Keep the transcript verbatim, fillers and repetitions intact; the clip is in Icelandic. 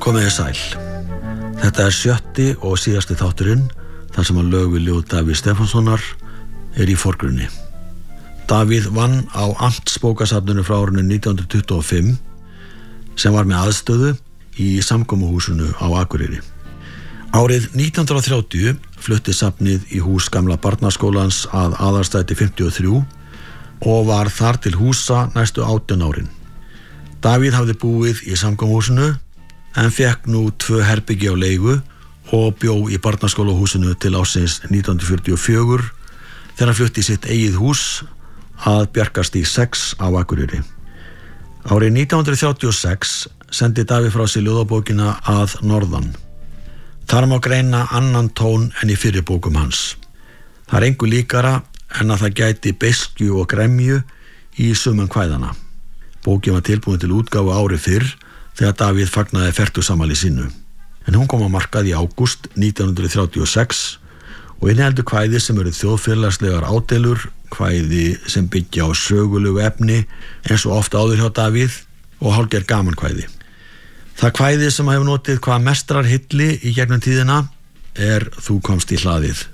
Komið þið sæl. Þetta er sjötti og síðasti þátturinn þar sem að lög við ljóð Davíð Stefánssonar er í forgrunni. Davíð vann á Amtsbókasafninu frá árinu nítján hundruð tuttugu og fimm sem var með aðstöðu í samkomuhúsinu á Akureyri. Árið nítján hundruð þrjátíu flutti safnið í hús gamla barnaskólans að Aðalstræti fimmtíu og þrjú og var þar til húsa næstu átján árin. Davíð hafði búið í samkomuhúsinu en fekk nú tvö herbyggi á leigu og bjó í barnaskólahúsinu til ársins nítján hundruð fjörutíu og fjögur þegar hann flutti í sitt eigið hús að Bjarkarstíg sex á Akureyri. Árið nítján hundruð þrjátíu og sex sendi Davíð frá sér ljóðabókina Að norðan. Þar má greina annan tón en í fyrri bókum hans. Það er engu líkara en að það gæti beiskju og gremju í sumum kvæðana. Bókin var tilbúin til útgáfu ári fyrr þegar Davíð fagnaði fertugsafmæli sínu. En hún kom á markað í ágúst nítján hundruð þrjátíu og sex og inniheldur kvæði sem eru þjóðfélagslegar ádeilur, kvæði sem byggja á sögulegu efni eins og oft áður hjá Davíð og hálfgerð gamankvæði. Það kvæði sem hefur notið hvað mestrar hilli í gegnum tíðina er Þú komst í hlaðið.